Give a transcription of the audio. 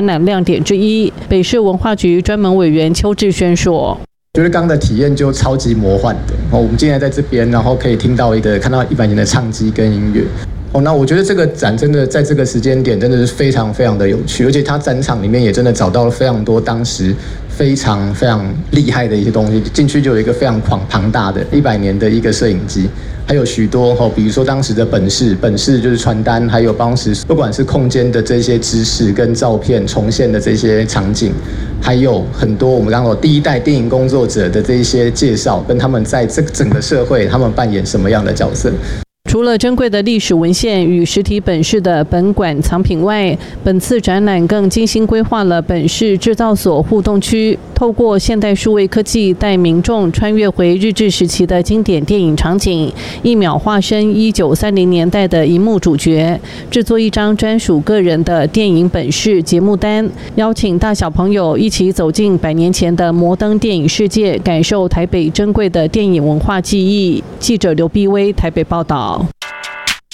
展览亮点之一。北市文化局专门委员邱志轩说。 觉得刚刚的体验就超级魔幻的我们今天在这边，然后可以看到100年的唱机跟音乐那我觉得这个展真的在这个时间点真的是非常非常的有趣，而且它展场里面也真的找到了非常多当时非常非常厉害的一些东西，进去就有一个非常庞大的100年的一个摄影机，还有许多比如说当时的本市就是传单，还有当时不管是空间的这些知识跟照片重现的这些场景，还有很多我们刚刚第一代电影工作者的这一些介绍，跟他们在这整个社会他们扮演什么样的角色。 除了珍贵的历史文献与实体本市的本馆藏品外，本次展览更精心规划了本市制造所互动区，透过现代数位科技带民众穿越回日治时期的经典电影场景，一秒化身1930年代的荧幕主角，制作一张专属个人的电影本市节目单，邀请大小朋友一起走进100年前的摩登电影世界，感受台北珍贵的电影文化记忆。记者刘碧薇台北报道。